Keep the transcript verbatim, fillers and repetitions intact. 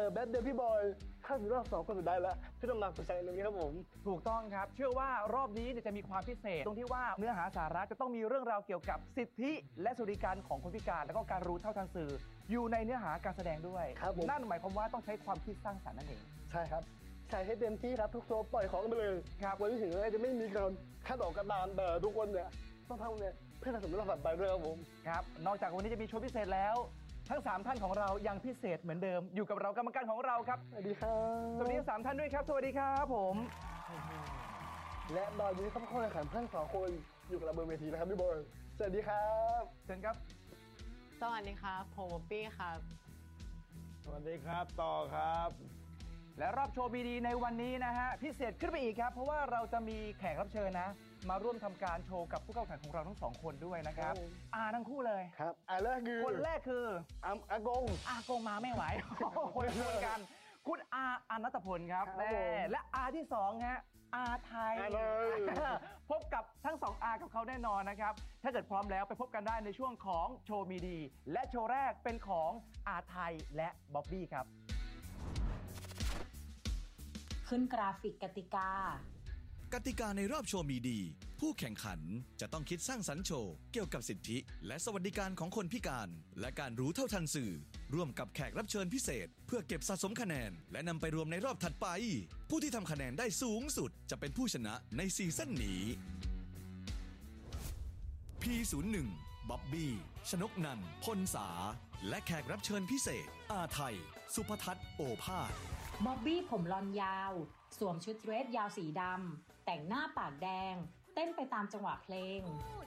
อแป๊บเดียวพี่บอยเข้าสู่รอบสองคนสุดท้ายแล้วที่ต้องมาประชันตรงนี้ครับผมถูกต้องครับเชื่อว่ารอบนี้จะมีความพิเศษตรงที่ว่าเนื้อหาสาระจะต้องมีเรื่องราวเกี่ยวกับสิทธิและสวัสดิการของคนพิการและก็การรู้เท่าทันสื่ออยู่ในเนื้อหาการแสดงด้วยนั่นหมายความว่าต้องใช้ความคิดสร้างสรรค์นั่นเองใช่ครับใส่ให้เต็มที่ครับทุกโซปล่อยของไปเลยครับวันนี้ถึงแม้จะไม่มีการคาดออกกระดานแต่ทุกคนเนี่ยต้องทำเนี่ยเพื่อทำสำเร็จรอบถัดไปด้วยครับผมครับนอกจากวันนี้จะมีโชว์พิเศษแล้วทั้งสามท่านของเรายังพิเศษเหมือนเดิมอยู่กับเรากรรมการของเราครับสวัสดีครับสวัสดีทั้งสามท่านด้วยครับสวัสดีครับผมและตอนนี้ต้องเข้าแข่งขันทั้งสองคนอยู่กับเราบนเวทีนะครับพี่บอยสวัสดีครับเชิญครับสวัสดีครับผมป๊อปปี้ครับสวัสดีครับต่อครับและรอบโชว์บีดีในวันนี้นะฮะพิเศษขึ้นไปอีกครับเพราะว่าเราจะมีแขกรับเชิญนะมาร่วมทำการโชว์กับผู้เข้าแข่งของเราทั้งสองคนด้วยนะครับอาทั้งคู่เลยครับอาแรกคือคนแรกคืออามอากงอากงมาไม่ไหวคนละคนกันคุณอาอนัตพลครับแม่และอาที่สองฮะอาไทยพบกับทั้งสองอากับเขาแน่นอนนะครับถ้าเกิดพร้อมแล้วไปพบกันได้ในช่วงของโชว์มีดีและโชว์แรกเป็นของอาไทยและบ๊อบบี้ครับขึ้นกราฟิกกติกากติกาในรอบโชว์มีดีผู้แข่งขันจะต้องคิดสร้างสรรค์โชว์เกี่ยวกับสิทธิและสวัสดิการของคนพิการและการรู้เท่าทันสื่อร่วมกับแขกรับเชิญพิเศษเพื่อเก็บสะสมคะแนนและนำไปรวมในรอบถัดไปผู้ที่ทำคะแนนได้สูงสุดจะเป็นผู้ชนะในซีซั่นนี้ พี ศูนย์ หนึ่ง บ๊อบบี้ชนกนันท์พลสาและแขกรับเชิญพิเศษอาไทยสุภทัศน์โอภาสบ๊อบบี้ผมลอนยาวสวมชุดเดรสยาวสีดำแต่งหน้าปากแดงเต้นไปตามจังหวะเพลง